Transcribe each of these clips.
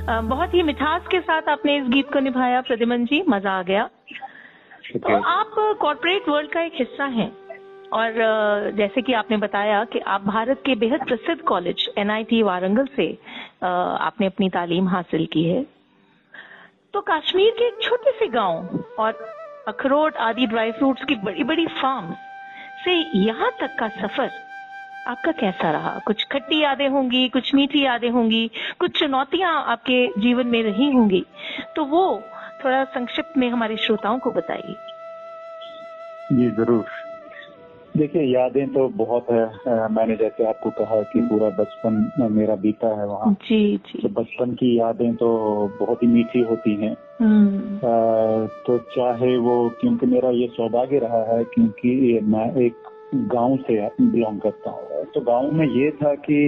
बहुत ही मिठास के साथ आपने इस गीत को निभाया प्रद्युमन जी, मजा आ गया। तो आप कॉर्पोरेट वर्ल्ड का एक हिस्सा हैं और जैसे कि आपने बताया कि आप भारत के बेहद प्रसिद्ध कॉलेज NIT वारंगल से आपने अपनी तालीम हासिल की है। तो कश्मीर के एक छोटे से गांव और अखरोट आदि ड्राई फ्रूट्स की बड़ी बड़ी फार्म से यहाँ तक का सफर आपका कैसा रहा? कुछ खट्टी यादें होंगी, कुछ मीठी यादें होंगी, कुछ चुनौतियां आपके जीवन में रही होंगी, तो वो थोड़ा संक्षिप्त में हमारे श्रोताओं को बताइए। जी जरूर। देखिए, यादें तो बहुत है। मैंने जैसे आपको कहा कि पूरा बचपन मेरा बीता है वहाँ। जी जी। तो बचपन की यादें तो बहुत ही मीठी होती हैं। तो चाहे वो, क्योंकि मेरा ये सौभाग्य रहा है क्योंकि मैं एक गांव से बिलोंग करता हूँ। तो गांव में ये था कि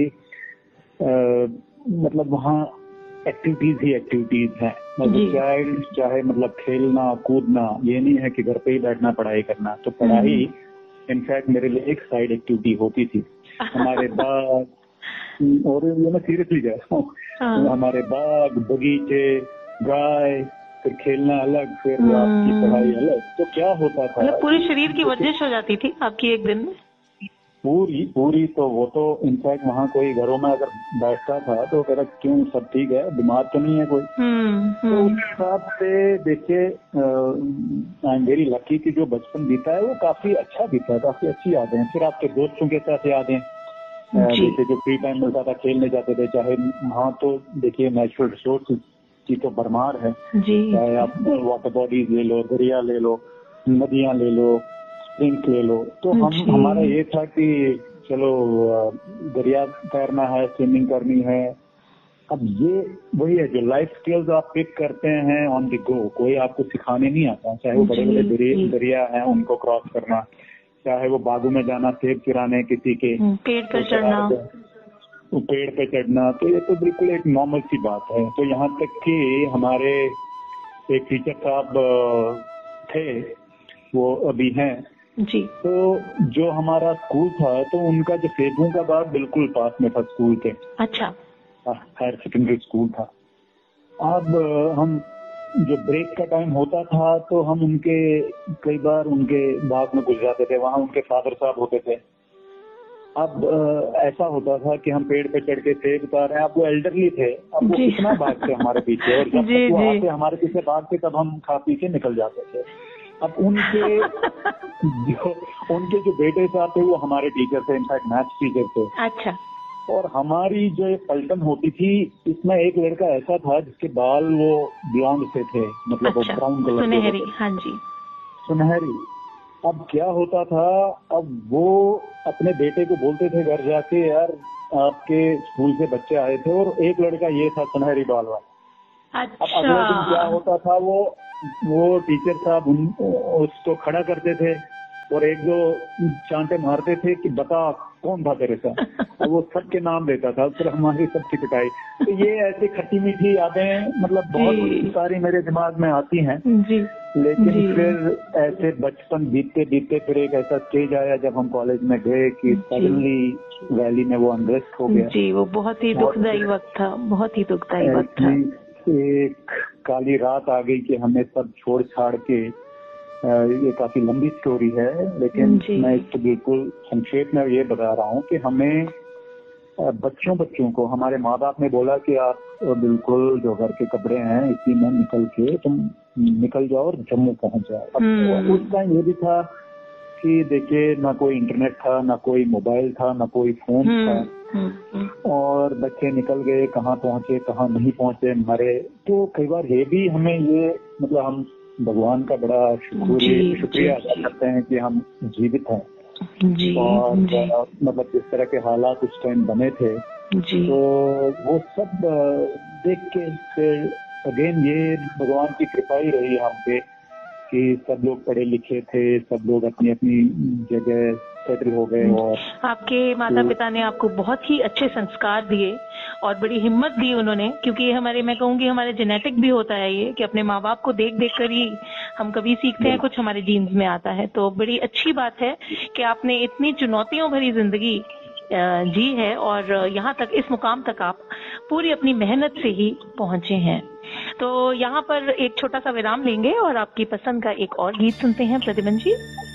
मतलब वहाँ एक्टिविटीज ही एक्टिविटीज हैं। मतलब चाइल्ड चाहे मतलब खेलना कूदना, ये नहीं है कि घर पे ही बैठना पढ़ाई करना। तो पढ़ाई इनफैक्ट मेरे लिए एक साइड एक्टिविटी होती थी। हमारे बाग, और ये मैं सीरियसली कह रहा हूँ, हमारे बाग बगीचे, गाय, फिर खेलना अलग, फिर आपकी पढ़ाई अलग। तो क्या होता था, मतलब पूरे शरीर की वर्जिश हो जाती थी आपकी एक दिन में। पूरी तो वो तो इनफैक्ट वहाँ कोई घरों में अगर बैठता था तो कह रहा क्यों, सब ठीक है, बीमार तो नहीं है कोई। तो उस हिसाब से देखिए, आई एम वेरी लकी कि जो बचपन बीता है वो काफी अच्छा बीता है, काफी अच्छी यादें हैं। फिर आपके दोस्तों के साथ यादें, जैसे जो फ्री टाइम मिलता था खेलने जाते थे। चाहे वहाँ तो देखिए नेचुरल रिसोर्स की तो भरमार है, चाहे आप वाटर बॉडीज ले लो, दरिया ले लो, नदियां ले लो, स्प्रिंग्स ले लो। तो हमारा ये था कि चलो दरिया तैरना है, स्विमिंग करनी है। अब ये वही है जो लाइफ स्किल्स आप पिक करते हैं ऑन द गो। कोई आपको सिखाने नहीं आता, चाहे वो बड़े बड़े दरिया हैं उनको क्रॉस करना, चाहे वो बागों में जाना सेब चुराने किसी के, पेड़ पर चढ़ना, पेड़ पे चढ़ना। तो ये तो बिल्कुल एक नॉर्मल सी बात है। तो यहाँ तक कि हमारे एक टीचर साहब थे, वो अभी हैं जी। तो जो हमारा स्कूल था तो उनका जो सेबों का बाग बिल्कुल पास में था स्कूल के। अच्छा। हायर सेकेंडरी स्कूल था। अब हम जो ब्रेक का टाइम होता था तो हम उनके कई बार उनके बाग में घुस जाते थे। वहाँ उनके फादर साहब होते थे। अब ऐसा होता था कि हम पेड़ पे चढ़ के सेब उतार रहे हैं। अब वो एल्डरली थे, अब वो कितना भागते हमारे पीछे, और जब वो आते हमारे पीछे भागते तब हम खा पी के निकल जाते थे। अब उनके जो बेटे साहब थे वो हमारे टीचर थे, इनफैक्ट मैथ्स टीचर थे। अच्छा। और हमारी जो एक पलटन होती थी, इसमें एक लड़का ऐसा था जिसके बाल वो ब्लॉन्ड से थे, मतलब अच्छा, वो ब्राउन कलर के, सुनहरी। हाँ जी, सुनहरी। अब क्या होता था, अब वो अपने बेटे को बोलते थे घर जाके, यार आपके स्कूल से बच्चे आए थे और एक लड़का ये था सुनहरी बाल वाला। अच्छा। अब अगले दिन क्या होता था, वो टीचर साहब उसको खड़ा करते थे और एक दो चांटे मारते थे कि बता कौन था तेरे साथ। और वो सबके नाम देता था, फिर हमारी सबकी पिटाई। तो ये ऐसी खट्टी मीठी यादें मतलब बहुत सारी मेरे दिमाग में आती हैं जी। लेकिन जी। फिर ऐसे बचपन बीतते बीतते फिर एक ऐसा स्टेज आया जब हम कॉलेज में गए कि सडनली वैली में वो अनरेस्ट हो गया। जी, वो बहुत ही दुखदायी वक्त था, बहुत ही दुखदायी वक्त था। एक काली रात आ गई कि हमें सब छोड़ छाड़ के, ये काफी लंबी स्टोरी है लेकिन मैं इसको बिल्कुल संक्षेप में ये बता रहा हूँ कि हमें बच्चों को हमारे माँ बाप ने बोला कि आप बिल्कुल जो घर के कपड़े हैं इसी में निकल के तुम निकल जाओ और जम्मू पहुंच जाओ। अब उस टाइम ये भी था कि देखिए ना कोई इंटरनेट था, ना कोई मोबाइल था, ना कोई फोन था, और बच्चे निकल गए, कहाँ पहुंचे कहाँ नहीं पहुंचे, मरे। तो कई बार ये भी हमें ये मतलब हम भगवान का बड़ा शुक्रिया अदा करते हैं कि हम जीवित हैं। और मतलब जिस तरह के हालात उस टाइम बने थे तो वो सब देख के फिर अगेन ये भगवान की कृपा ही रही हम पे कि सब लोग पढ़े लिखे थे, सब लोग अपनी अपनी जगह सेटल हो गए। और आपके माता पिता ने आपको बहुत ही अच्छे संस्कार दिए और बड़ी हिम्मत दी उन्होंने, क्योंकि हमारे, मैं कहूँगी हमारे जेनेटिक भी होता है ये कि अपने माँ बाप को देख देख कर ही हम कभी सीखते हैं, कुछ हमारे जीन्स में आता है। तो बड़ी अच्छी बात है कि आपने इतनी चुनौतियों भरी जिंदगी जी है और यहाँ तक, इस मुकाम तक आप पूरी अपनी मेहनत से ही पहुंचे हैं। तो यहाँ पर एक छोटा सा विराम लेंगे और आपकी पसंद का एक और गीत सुनते हैं प्रद्युमन जी।